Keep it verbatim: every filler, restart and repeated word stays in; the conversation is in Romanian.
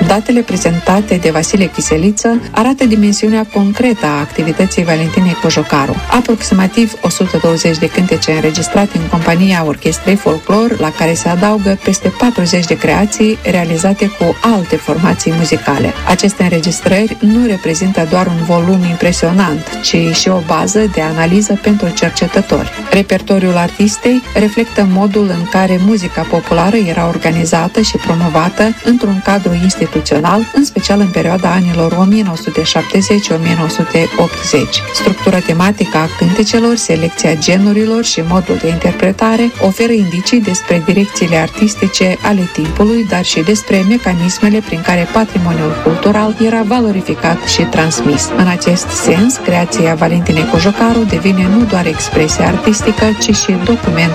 Datele prezentate de Vasile Chiseliță arată dimensiunea concretă a activității Valentinei Cojocaru. Aproximativ o sută douăzeci de cântece înregistrate în compania Orchestrei Folclor, la care se adaugă peste patruzeci de creații realizate cu alte formații muzicale. Aceste înregistrări nu reprezintă doar un volum impresionant, ci și o bază de analiză pentru cercetători. Repertoriul artistei reflectă modul în care muzica populară era organizată și promovată într-un cadru instituțional, în special în perioada anilor o mie nouă sute șaptezeci - o mie nouă sute optzeci. Structura tematică a cântecelor, selecția genurilor și modul de interpretare oferă indicii despre direcțiile artistice ale timpului, dar și despre mecanismele prin care patrimoniul cultural era valorificat și transmis. În acest sens, creația Valentinei Cojocaru devine nu doar expresie artistică, ci și document